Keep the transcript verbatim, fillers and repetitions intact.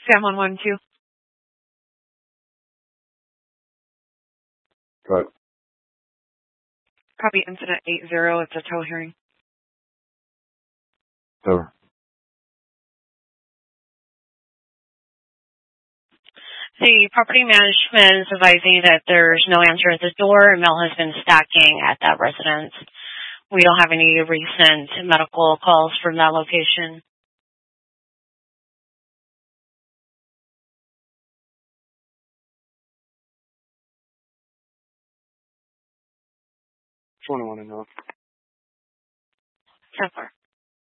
Sam one one two. Right. Copy incident eight zero. It's a tow hearing. Over. The property management is advising that there's no answer at the door and mail has been stacking at that residence. We don't have any recent medical calls from that location. twenty-one and off. So far.